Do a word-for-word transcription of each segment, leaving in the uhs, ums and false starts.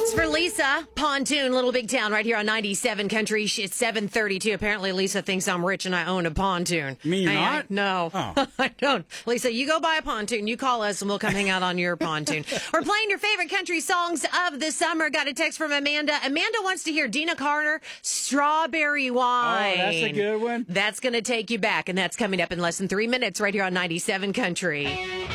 It's for Lisa Pontoon, Little Big Town, right here on ninety-seven Country. It's seven thirty-two. Apparently, Lisa thinks I'm rich and I own a pontoon. Me, you're I, not? I, no, Oh. I don't. Lisa, you go buy a pontoon. You call us and we'll come hang out on your pontoon. We're playing your favorite country songs of the summer. Got a text from Amanda. Amanda wants to hear Dina Carter, Strawberry Wine. Oh, that's a good one. That's going to take you back, and that's coming up in less than three minutes right here on ninety-seven Country.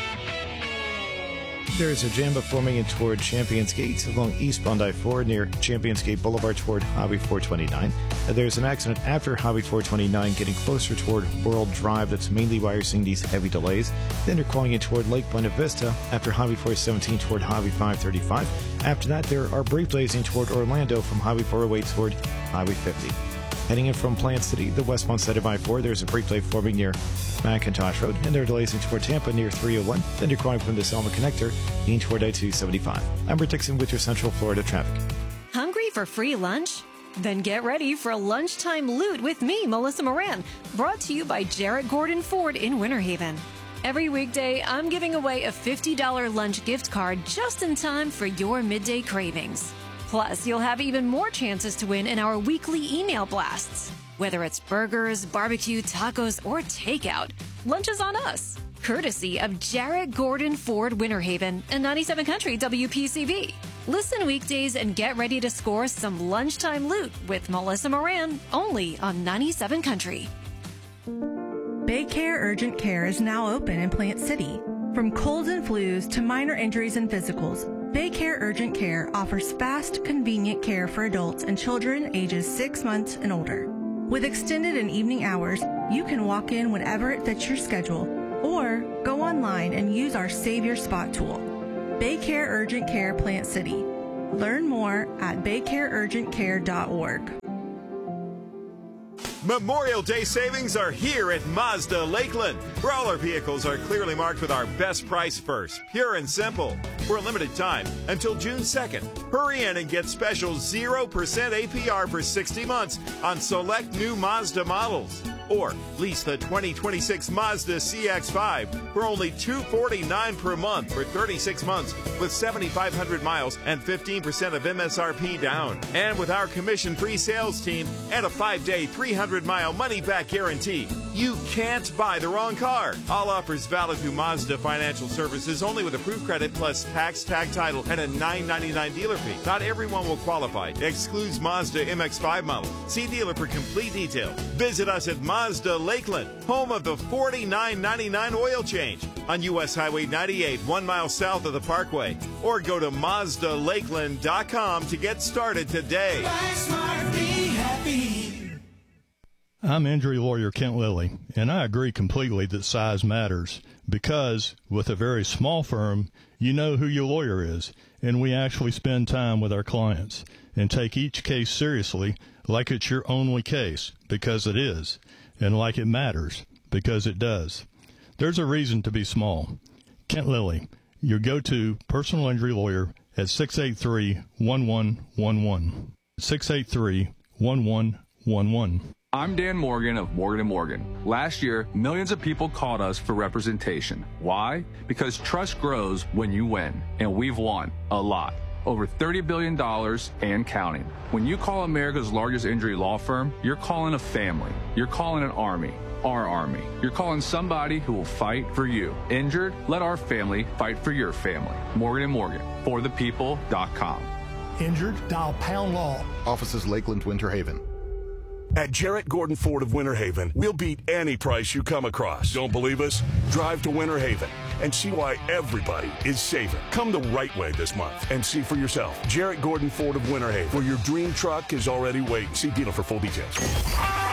There is a jam forming in toward Champions Gate along East Bondi four near Champions Gate Boulevard toward Highway four twenty-nine. Uh, there's an accident after Highway four twenty-nine getting closer toward World Drive. That's mainly why you're seeing these heavy delays. Then they're calling in toward Lake Buena Vista after Highway four seventeen toward Highway five thirty-five. After that, there are brief delays in toward Orlando from Highway four oh eight toward Highway fifty. Heading in from Plant City, the westbound side of I four, there's a brief delay forming near McIntosh Road, and there are delays in toward Tampa near three oh one. Then you're calling from the Selma Connector, in toward I two seventy-five. I'm Rick Dixon with your Central Florida traffic. Hungry for free lunch? Then get ready for Lunchtime Loot with me, Melissa Moran, brought to you by Jarrett Gordon Ford in Winter Haven. Every weekday, I'm giving away a fifty dollars lunch gift card just in time for your midday cravings. Plus, you'll have even more chances to win in our weekly email blasts. Whether it's burgers, barbecue, tacos, or takeout, lunch is on us. Courtesy of Jarrett Gordon Ford Winter Haven and ninety-seven Country W P C V. Listen weekdays and get ready to score some lunchtime loot with Melissa Moran, only on ninety-seven Country. Baycare Urgent Care is now open in Plant City. From colds and flus to minor injuries and physicals, Baycare Urgent Care offers fast, convenient care for adults and children ages six months and older. With extended and evening hours, you can walk in whenever it fits your schedule or go online and use our Save Your Spot tool. Baycare Urgent Care Plant City. Learn more at baycare urgent care dot org. Memorial Day savings are here at Mazda Lakeland, where all our vehicles are clearly marked with our best price first, pure and simple. For a limited time, until June second, hurry in and get special zero percent A P R for sixty months on select new Mazda models. Or lease the twenty twenty-six Mazda C X five for only two hundred forty-nine dollars per month for thirty-six months with seventy-five hundred miles and fifteen percent of M S R P down. And with our commission-free sales team and a five-day, three hundred mile money-back guarantee, you can't buy the wrong car. All offers valid through Mazda Financial Services, only with approved credit plus tax, tag title, and a nine ninety-nine dealer fee. Not everyone will qualify. Excludes Mazda M X five model. See dealer for complete detail. Visit us at Mazda Lakeland, home of the forty-nine ninety-nine oil change on U S Highway ninety-eight, one mile south of the Parkway. Or go to Mazda Lakeland dot com to get started today. Buy smart, be happy. I'm injury lawyer Kent Lilly, and I agree completely that size matters because with a very small firm, you know who your lawyer is, and we actually spend time with our clients and take each case seriously like it's your only case, because it is, and like it matters, because it does. There's a reason to be small. Kent Lilly, your go-to personal injury lawyer at six eight three, one one one one. six eight three, one one one one. I'm Dan Morgan of Morgan and Morgan. Last year, millions of people called us for representation. Why? Because trust grows when you win, and we've won a lot. Over thirty billion dollars and counting. When you call America's largest injury law firm, you're calling a family. You're calling an army. Our army. You're calling somebody who will fight for you. Injured? Let our family fight for your family. Morgan and Morgan. For the people dot com. Injured? Dial Pound Law. Offices Lakeland, Winter Haven. At Jarrett Gordon Ford of Winter Haven, we'll beat any price you come across. Don't believe us? Drive to Winter Haven and see why everybody is saving. Come the right way this month and see for yourself. Jarrett Gordon Ford of Winter Haven, where your dream truck is already waiting. See dealer for full details.